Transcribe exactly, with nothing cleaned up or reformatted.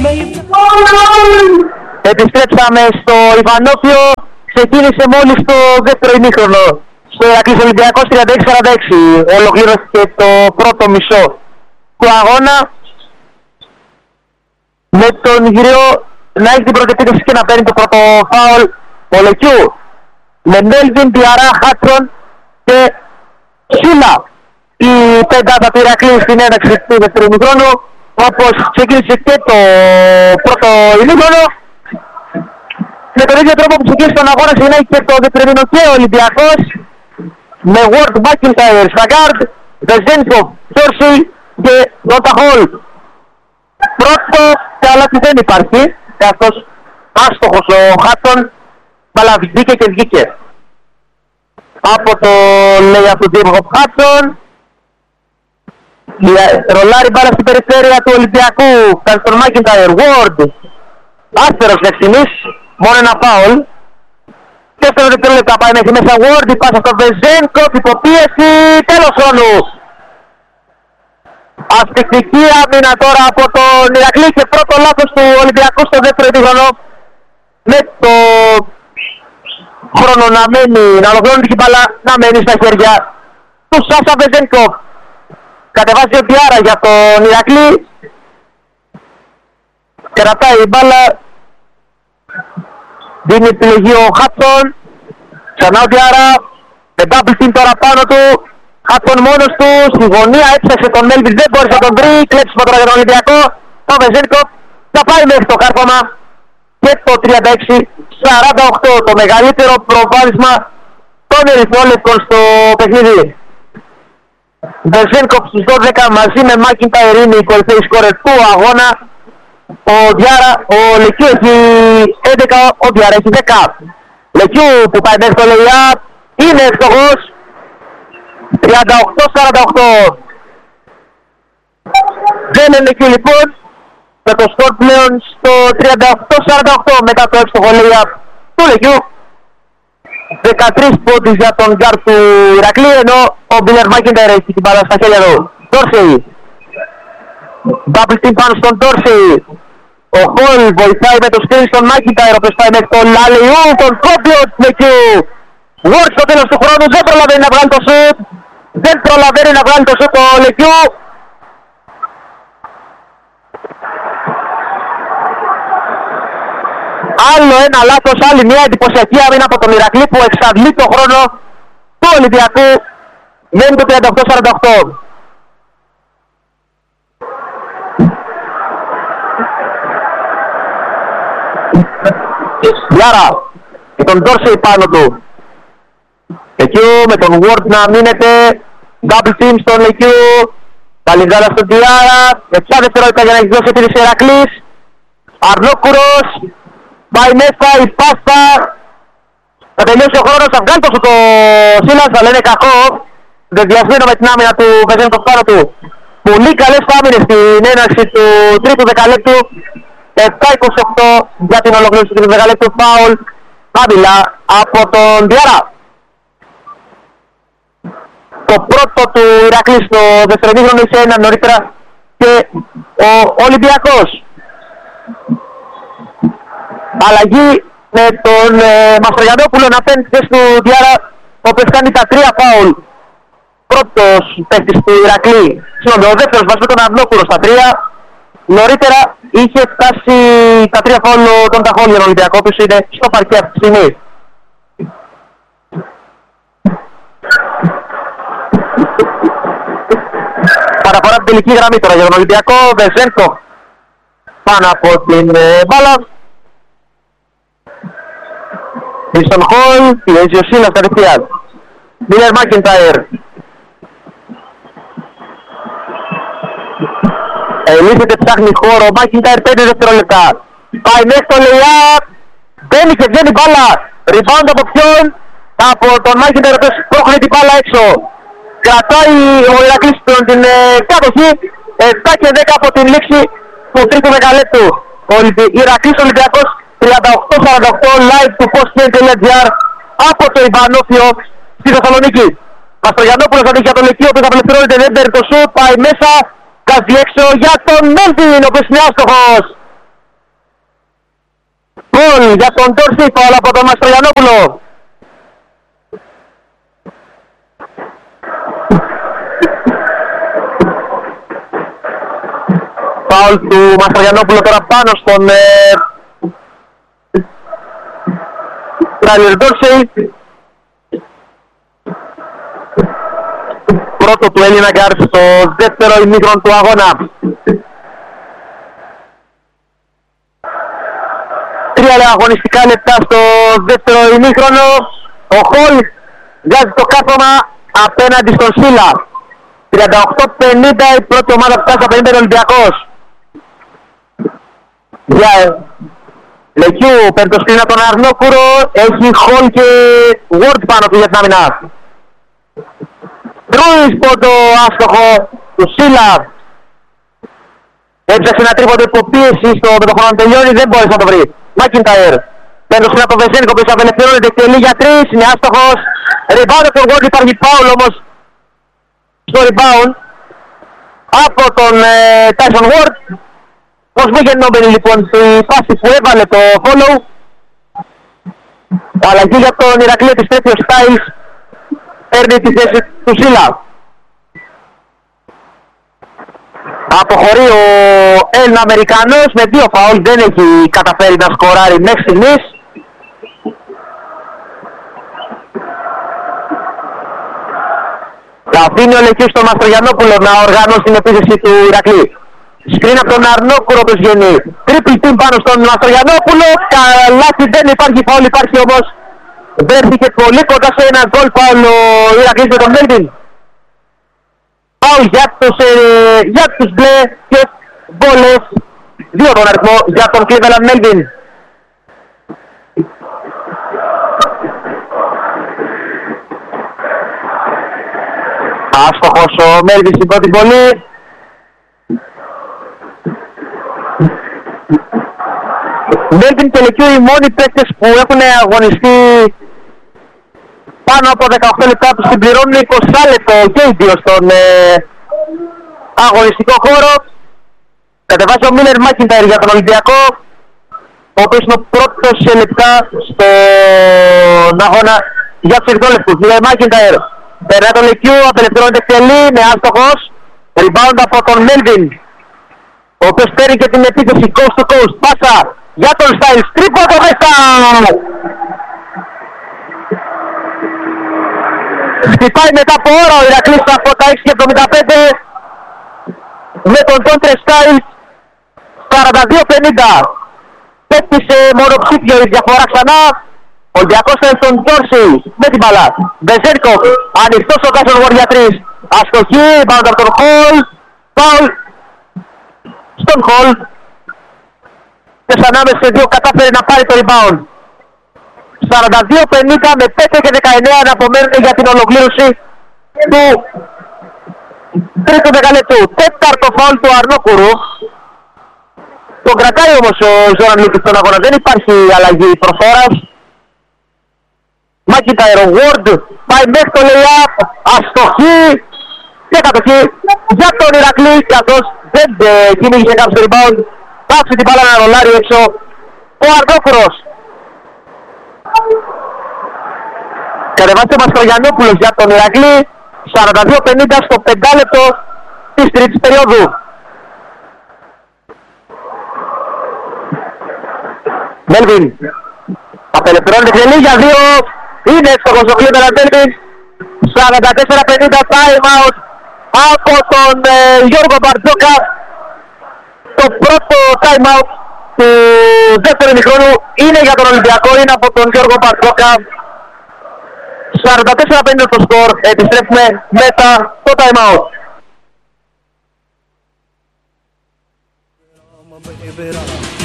Επιστρέψαμε στο Ιβανόφιο, ξεκίνησε μόλις το δεύτερο ημίχρονο. Στο Ηρακλής Ολυμπιακός τριάντα έξι σαράντα έξι ολοκλήρωσε το πρώτο μισό του αγώνα, με τον Γυριό να έχει την πρώτη επίθεση και να παίρνει το πρώτο φάουλ ο Λεκιού, με Μέλβιν, Διαρά, Χάτσον και Σίλα η πεντάδα του Ηρακλή στην έναρξη του δεύτερου ημίχρονου, όπως ξεκίνησε και το πρώτο ημίχρονο. Με τον ίδιο τρόπο που ξεκίνησε τον αγώνα ξεκινάει και το δεύτερο ημίχρονο και ο Ολυμπιακός, με Ward, McIntyre στα guard, Βεζένκοφ, Dorsey και Νότα Χολ. Πρώτο καλάθι δεν υπάρχει, καθώς άστοχος ο Χάτσον, αλλά βγήκε και βγήκε από το λέει από τον Δήμο Χάτσον. Ρολάρι μπάλα στην περιφέρεια του Ολυμπιακού, κάνει τον McIntyre, Ward άστερος μέχρι στιγμής, μόνο ένα φάουλ. Δεύτερο δευτερόλεπτα πάει μέχρι μέσα Ward, η πάσα στον Βεζένκοφ, υποπίεση, τέλος χρόνου. Ασφυκτική άμυνα τώρα από τον Ηρακλή και πρώτο λάθος του Ολυμπιακού στο δεύτερο ημίχρονο, με το χρόνο να μένει, να ολοκληρώνει την μπάλα, να μένει στα χέρια του Σάσα Βεζένκοφ. Κατεβάζει ο Διάρα για τον Ηρακλή, κρατάει η μπάλα, δίνει επιλογή ο Χάτσον, ξανά ο Διάρα, με double team τώρα πάνω του, Χάτσον μόνος του, στη γωνία έψαξε τον Μέλβις, δεν μπόρεσε να τον βρει, κλέψιμο τώρα για τον Ολυμπιακό, ο Βεζένκοφ θα πάει μέχρι το κάρφωμα και το τριάντα έξι σαράντα οκτώ, το μεγαλύτερο προβάδισμα των ερυθρόλευκων στο παιχνίδι. Βεζένκοφ στους δώδεκα μαζί με McIntyre είναι οι κορυφαίοι σκόρερ του αγώνα. Ο Διάρα, ο Λεκιού έχει έντεκα, ο Διάρα έχει δέκα. Λεκιού που πάει μέχρι το lay-up, είναι εύστοχος, τριάντα οκτώ σαράντα οκτώ. Δεν είναι Λεκιού λοιπόν, με το σκορ πλέον στο τριάντα οκτώ σαράντα οκτώ μετά το εύστοχο lay-up του Λεκιού. δεκατρείς πόντους για τον γκάρ του Ηρακλή, ενώ ο Μπίλερ McIntyre έχει την μπάλα στα χέρια του. Dorsey, double team πάνω στον Dorsey. Ο Χολ βοηθάει με το screen στον McIntyre, ο οποίος πάει μέχρι τον Λαλιού, τον κόμπιο του Λεκιού. Ward στο τέλος του χρόνου δεν προλαβαίνει να βγάλει το σουτ, δεν προλαβαίνει να βγάλει το σουτ ο Λεκιού. Άλλο ένα λάθος, άλλη μια εντυπωσιακή άμυνα από τον Ηρακλή που εξαντλεί το χρόνο του Ολυμπιακού. Μένει το τριάντα οκτώ σαράντα οκτώ. Διάρα και τον Dorsey πάνω του. Λεκιού με τον Ward να μείνεται, double team στον Λεκιού, παλιγκάλα στον Διάρα, επτά δευτερόλεπτα για να έχει δώσει επίδυση Ηρακλής. Αρνόκουρος, πάει μέσα η πάστα, θα τελειώσει ο χρόνος, θα βγάλει τόσο το Σίλας, θα λένε κακό, δεδιασμένο με την άμυνα του Βεζένκοφ πάνω του. Πολύ καλές άμυνες στην έναρξη του τρίτου δεκαλέπτου, επτά είκοσι οκτώ για την ολοκλήρωση του τρίτου δεκαλέπτου, φάουλ άμυλα από τον Διάρα. Το πρώτο του Ηρακλή στο δεύτερο ημίχρονο είσαι ένα νωρίτερα και ο Ολυμπιακός. Αλλαγή με τον ε, Μαστρογιαννόπουλο να παίρνει τη θέση του Διάρα, ο οποίος κάνει τα τρία φάουλ. Πρώτος παίκτης του Ηρακλή, συγγνώμη, ο δεύτερος μας με τον Αρνόκουρο στα τρία. Νωρίτερα είχε φτάσει τα τρία φάουλ των Ταχών για τον Ολυμπιακό, οποίος είναι στο παρκέ αυτή τη στιγμή. Παραφορά την τελική γραμμή τώρα για τον Ολυμπιακό, Βεζένκοφ πάνω από την ε, μπάλα. Μίστον Χολ, πιέζει ο Σίλας κατευθείαν. Μπίλερ McIntyre. Ελύθεται, ψάχνει χώρο, McIntyre πέντε δευτερόλεπτα. Πάει μέχρι το lay-up, μπαίνει και βγαίνει μπάλα. Rebound από ποιον? Από τον McIntyre, ο οποίος πρόχνει την μπάλα έξω. Κρατάει ο Ηρακλής την ε, κατοχή, επτά και δέκα από την λήξη του τρίτου δεκαλέπτου. Ο Ηρακλής Ολυμπιακός τριάντα οκτώ σαράντα οκτώ live του postgame.gr από το Ιβανόφιο στη Θεσσαλονίκη. Μαστρογιαννόπουλος θα δει για τον Λεκείο που θα απελευθερώνεται, δεν παίρνει το σουτ, πάει μέσα, κάζει έξω για τον Μέλβιν, ο οποίος είναι άστοχος. Γκολ για τον Τόρση, φάουλ από τον Μαστρογιαννόπουλο. Φάουλ του Μαστρογιαννόπουλου τώρα πάνω στον Τράιλερ Ντόρσεϊ. Πρώτο του Έλληνα γκάρ στο δεύτερο ημίχρονο του αγώνα. Τρία αγωνιστικά λεπτά στο δεύτερο ημίχρονο. Ο Χολ βγάζει το κάθομα απέναντι στον Σίλα. τριάντα οκτώ πενήντα, η πρώτη ομάδα που φτάσει πενήντα είναι ο Ολυμπιακός. Για Λεκιού παίρνει το σκρίνα τον Αρνόκουρο, έχει Χολ και Ward πάνω του για την άμυνα. Ρούις πόντο άστοχο του Σίλα. Έψαξε ένα τρίποντο υποπίεση στο με το χρόνο να τελειώνει, δεν μπόρεσε να το βρει. Μάκινταερ. Παίρνει το σκρίνα από τον Βεζένικο που απελευθερώνεται και λίγη για τρεις, είναι άστοχος. Rebound από τον Ward, υπάρχει foul όμως στο rebound από τον ε, Tyson Ward. Ως μη γεννόμενη λοιπόν στη φάση που έβαλε το follow. Αλλαγή για τον Ηρακλή επιστρέφει ο Styles. Παίρνει τη θέση του Σίλα. Αποχωρεί ο Έλληνα Αμερικανός με δύο φαουλ. Δεν έχει καταφέρει να σκοράρει μέχρι στιγμής. Αφήνει ο Λεκιούς στον Μαστρογιαννόπουλο να οργανώσει την επίθεση του Ηρακλή. Σκριν από τον Αρνόκουρο που βγαίνει. Triple team πάνω στον Μαστρογιαννόπουλο. Καλάθι, δεν υπάρχει φαουλ, υπάρχει όμως. Βρέθηκε πολύ κοντά σε ένα γκολ φαουλ ο Ηρακλής με τον Μέλβιν. Φαουλ για τους, ε, για τους μπλε και βόλες. Δύο τον αριθμό για τον Cleveland Melvin. Άστοχος ο Μέλβιν στην πρώτη βολή. Μέλβιν και Λεκιού οι μόνοι παίκτες που έχουν αγωνιστεί πάνω από δεκαοκτώ λεπτά τους συμπληρώνουν είκοσι λεπτό και οι δύο στον ε, αγωνιστικό χώρο. Κατεβάζει ο Μίλερ Μάκινταερ για τον Ολυμπιακό, ο οποίος είναι ο πρώτος σε λεπτά στον αγώνα για τους ερυθρόλευκους. Μίλερ Μάκινταερ περνάει τον Λεκιού, απελευθερώνεται εκτελεί, είναι άστοχος. Rebound από τον Μέλβιν, ο οποίος παίρνει και την επίθεση coast to coast. Πάσα για τον Styles, τρίποντο μέσα! Χτυπάει μετά από ώρα ο Ηρακλής από τα έξι και εβδομήντα πέντε με τον Τόντρε Styles. Σαράντα δύο πενήντα. Πέτυχε μονοψήφιο η διαφορά ξανά. Ο Ολυμπιακός θέλει τον Τόρση με την μπαλά. Βεζένικο ανοιχτός ο Τάσον Ward για τρεις. Αστοχή, πάνω από τον Χολ. Φαουλ στον Χολ. Και σαν ανάμεσα σε δύο κατάφερε να πάρει το rebound. σαράντα δύο πενήντα με πέντε και δεκαεννέα να απομένουν για την ολοκλήρωση του τρίτου δεκαλέπτου. Τέταρτο φαουλ του Αρνόκουρου. Τον κρατάει όμως ο Ζόραν Λούκης στον αγώνα. Δεν υπάρχει αλλαγή προφόρας. Μάκινταερ, ο Ward πάει μέχρι το lay-up. Αστοχή και κατοχή για τον Ηρακλή, καθώς δεν ε, κυνήγησε κάποιο rebound. Πάψει την μπάλα να ρολάρει έξω ο Αρνόκουρος. Κατεβάζει ο Μαστρογιαννόπουλος για τον Ηρακλή. Σαράντα δύο πενήντα στο πεντάλεπτο της τρίτης περίοδου. Μέλβιν απελευθερώνεται και για δύο. Είναι εύστοχος ο Cleveland Melvin. σαράντα τέσσερα πενήντα time out από τον ε, Γιώργο Μπαρτζόκα. Το πρώτο time out του δεύτερου ημιχρόνου είναι για τον Ολυμπιακό, είναι από τον Γιώργο Μπαρτζόκα. σαράντα τέσσερα πενήντα το σκορ, επιστρέφουμε μετά το time out.